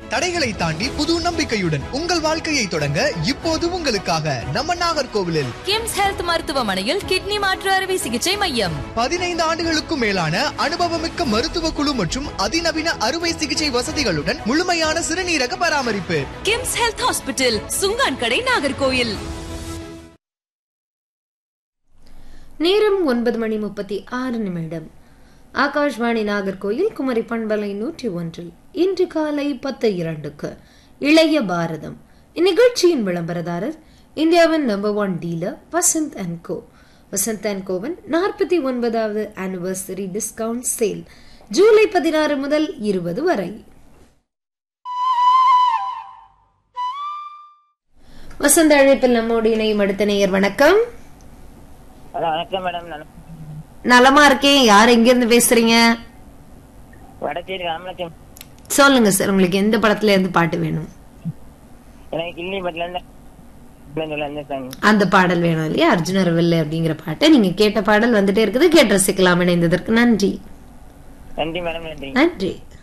தடைகளை தாண்டி புது நம்பிக்கையுடன் உங்கள் வாழ்க்கையை தொடங்க இப்போது உங்களுக்காக நம்ம நாகர்கோவிலில் கிம்ஸ் ஹெல்த் மருத்துவமனையில் கிட்னி மாற்று அறுவை சிகிச்சை மையம். 15 ஆண்டுகளுக்கும் மேலான அனுபவமிக்க மருத்துவ குழு மற்றும் அதிநவீன அறுவை சிகிச்சை வசதிகளுடன் முழுமையான சிறுநீரக பராமரிப்பு. கிம்ஸ் ஹெல்த் ஹாஸ்பிட்டல், சுங்கான் கடை, நாகர்கோவில். நேரம் 9:36. ஆகாஷ்வாணி நாகர்கோயில் குமரி பண்பலை 101 இன்று காலை 10:02 இளைய பாரதம். இந்நிகழ்ச்சியின் விளம்பரதாரர் இந்தியாவின் number 1 dealer Vasanth and go. Vasanth and CoWIN 49வது anniversary discount sale July 16 முதல் 20 வரை. வசந்த அழைப்பில் நம்மோடு இணையும் அடுத்த நேயர். வணக்கம். வணக்கம் மேடம். நலமா இருக்கேன். யார் எங்க இருந்து பேசுறீங்க? வடச்சேரி ராமலட்சுமி. சொல்லுங்க சார், உங்களுக்கு எந்த படத்துல இருந்து பாட்டு வேணும்? எனக்கு கிள்ளி பட்டில இருந்து அந்த பாடல் வேணும் இல்லையா? அர்ஜுனர் வெள்ளை அப்படிங்கிற பாட்டை நீங்க கேட்ட பாடல் வந்துட்டே இருக்குது. கேட்டு ரசிக்கலாம். இணைந்ததற்கு நன்றி. நன்றி மேடம். நன்றி. நன்றி.